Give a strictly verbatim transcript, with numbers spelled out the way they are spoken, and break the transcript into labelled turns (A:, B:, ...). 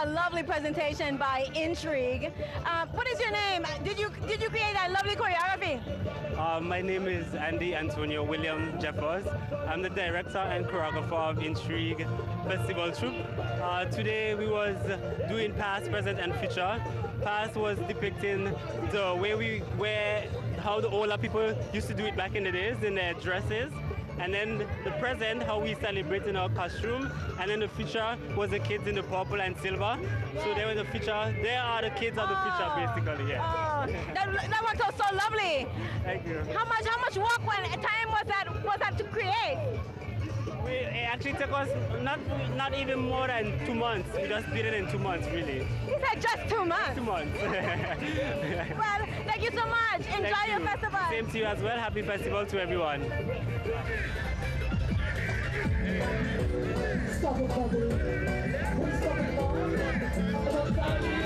A: a lovely presentation by Intrigue. Uh, what is your name? Did you did you create that lovely choreography?
B: Uh, my name is Andy Antonio William Jeffers. I'm the director and choreographer of Intrigue Festival Troupe. Uh, today we was doing past, present, and future. Past was depicting the way we wear, how the older people used to do it back in the days in their dresses. And then the present, how we celebrate in our costume. And then the future was the kids in the purple and silver.
A: Yes.
B: So they were the future. They are the kids of the future,
A: Oh.
B: basically. Yeah.
A: Oh, that, that was so, so lovely.
B: Thank you.
A: How much how much work and time was that was that to create?
B: We, it actually took us not not even more than two months. We just did it in two months, really.
A: You said just two months.
B: Two months.
A: Well, thank you so much. Enjoy
B: Thank
A: your
B: you.
A: festival.
B: Same to you as well. Happy festival to everyone.
C: Stop it,